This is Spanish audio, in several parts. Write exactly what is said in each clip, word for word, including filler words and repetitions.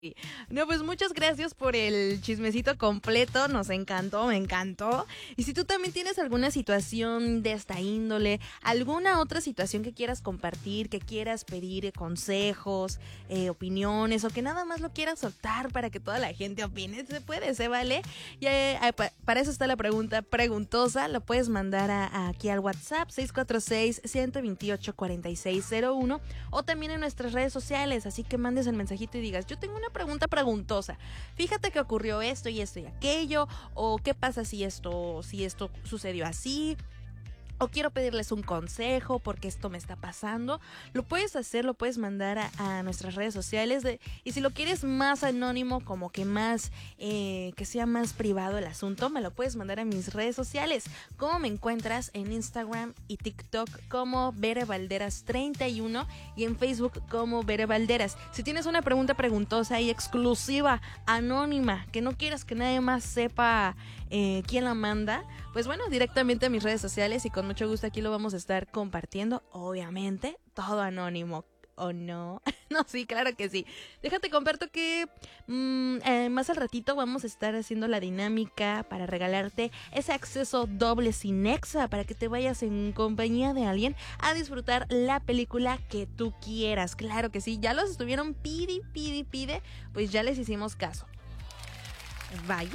No, pues muchas gracias por el chismecito completo, nos encantó, me encantó. Y si tú también tienes alguna situación de esta índole, alguna otra situación que quieras compartir, que quieras pedir consejos, eh, opiniones, o que nada más lo quieras soltar para que toda la gente opine, se puede, se vale. Y, eh, para eso está la pregunta preguntosa, lo puedes mandar a, a aquí al WhatsApp seis cuatro seis, uno dos ocho, cuatro seis cero uno o también en nuestras redes sociales, así que mandes el mensajito y digas, yo tengo una pregunta preguntosa. Fíjate que ocurrió esto y esto y aquello, o qué pasa si esto, si esto sucedió así, o quiero pedirles un consejo porque esto me está pasando. Lo puedes hacer, lo puedes mandar a, a nuestras redes sociales de, y si lo quieres más anónimo, como que más, eh, que sea más privado el asunto, me lo puedes mandar a mis redes sociales. ¿Cómo me encuentras? En Instagram y TikTok como Bere Valderas treinta y uno y en Facebook como Bere Valderas. Si tienes una pregunta preguntosa y exclusiva, anónima, que no quieras que nadie más sepa eh, quién la manda, pues bueno, directamente a mis redes sociales y con mucho gusto aquí lo vamos a estar compartiendo, obviamente, todo anónimo. ¿O no? No, sí, claro que sí. Déjate comparto que mmm, eh, más al ratito vamos a estar haciendo la dinámica para regalarte ese acceso doble Cinexa para que te vayas en compañía de alguien a disfrutar la película que tú quieras. Claro que sí, ya los estuvieron pide, pide, pide, pues ya les hicimos caso. Vaya.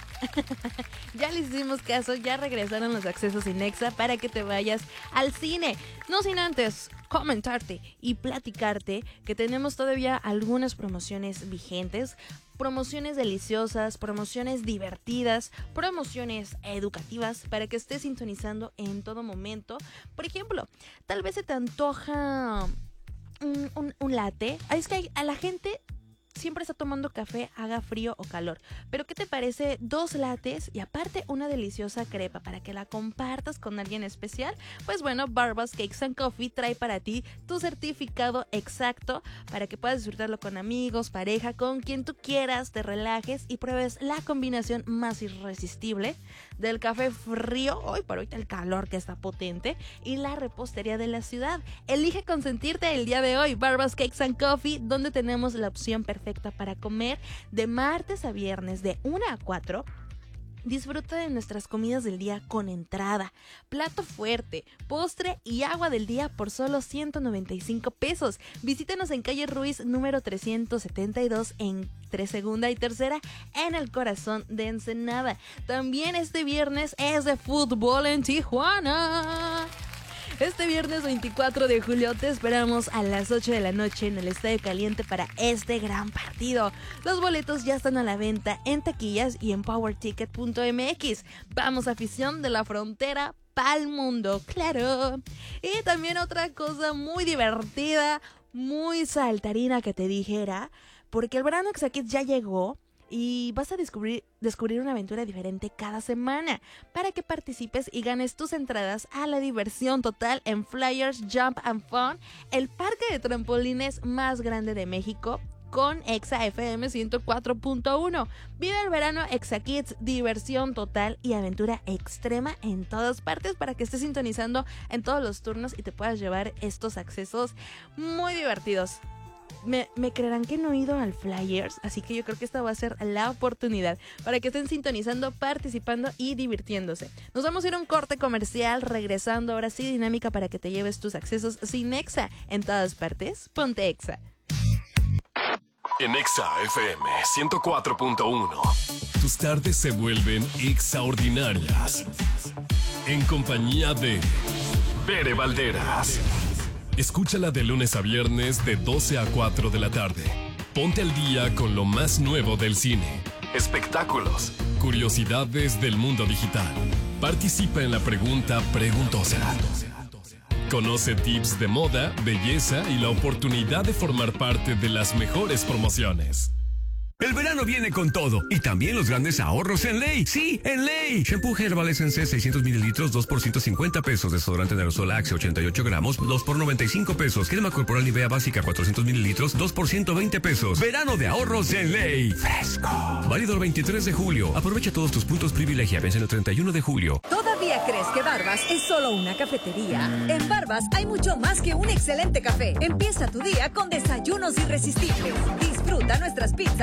Ya les hicimos caso, ya regresaron los accesos Cinexa para que te vayas al cine. No sin antes comentarte y platicarte que tenemos todavía algunas promociones vigentes, promociones deliciosas, promociones divertidas, promociones educativas para que estés sintonizando en todo momento. Por ejemplo, tal vez se te antoja un, un, un latte. Es que a la gente siempre está tomando café, haga frío o calor. Pero ¿qué te parece dos lates y aparte una deliciosa crepa para que la compartas con alguien especial? Pues bueno, Barbas Cakes and Coffee trae para ti tu certificado exacto para que puedas disfrutarlo con amigos, pareja, con quien tú quieras, te relajes y pruebes la combinación más irresistible del café frío, hoy por ahorita el calor que está potente, y la repostería de la ciudad. Elige consentirte el día de hoy, Barbas Cakes and Coffee, donde tenemos la opción perfecta para comer de martes a viernes de una a cuatro. Disfruta de nuestras comidas del día con entrada, plato fuerte, postre y agua del día por solo ciento noventa y cinco pesos. Visítanos en calle Ruiz número trescientos setenta y dos en tres segunda y tercera en el corazón de Ensenada. También este viernes es de fútbol en Tijuana. Este viernes veinticuatro de julio te esperamos a las ocho de la noche en el Estadio Caliente para este gran partido. Los boletos ya están a la venta en taquillas y en power ticket punto m x. Vamos, afición de la frontera pa'l mundo, claro. Y también otra cosa muy divertida, muy saltarina que te dijera, porque el verano Exakits ya llegó y vas a descubrir, descubrir una aventura diferente cada semana para que participes y ganes tus entradas a la diversión total en Flyers Jump and Fun, el parque de trampolines más grande de México, con Exa F M ciento cuatro punto uno. Vive el verano Exakits, diversión total y aventura extrema en todas partes para que estés sintonizando en todos los turnos y te puedas llevar estos accesos muy divertidos. Me, me creerán que no he ido al Flyers, así que yo creo que esta va a ser la oportunidad para que estén sintonizando, participando y divirtiéndose. Nos vamos a ir a un corte comercial, regresando ahora sí, dinámica para que te lleves tus accesos sin Exa en todas partes. Ponte Exa. En Exa F M ciento cuatro punto uno, tus tardes se vuelven extraordinarias en compañía de Bere Valderas. Escúchala de lunes a viernes de doce a cuatro de la tarde. Ponte al día con lo más nuevo del cine, espectáculos, curiosidades del mundo digital. Participa en la pregunta preguntosa. Conoce tips de moda, belleza y la oportunidad de formar parte de las mejores promociones. El verano viene con todo y también los grandes ahorros en Ley. Sí, en Ley. Shampoo Herbal Essence seiscientos mililitros, dos por ciento cincuenta pesos. Desodorante de aerosol Axe ochenta y ocho gramos, dos por noventa y cinco pesos. Crema corporal Nivea básica cuatrocientos mililitros, dos por ciento veinte pesos. Verano de ahorros en Ley. Fresco. Válido el veintitrés de julio. Aprovecha todos tus puntos privilegia. Vence el treinta y uno de julio. ¿Todavía crees que va Barbas es solo una cafetería. En Barbas hay mucho más que un excelente café. Empieza tu día con desayunos irresistibles. Disfruta nuestras pizzas